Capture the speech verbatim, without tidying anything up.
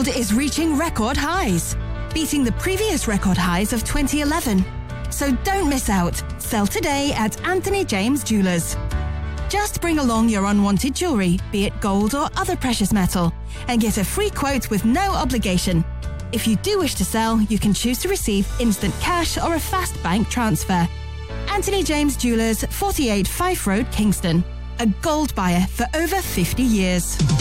Gold is reaching record highs, beating the previous record highs of twenty eleven. So don't miss out. Sell today at Anthony James Jewelers. Just bring along your unwanted jewellery, be it gold or other precious metal, and get a free quote with no obligation. If you do wish to sell, you can choose to receive instant cash or a fast bank transfer. Anthony James Jewelers, forty-eight Fife Road, Kingston. A gold buyer for over fifty years.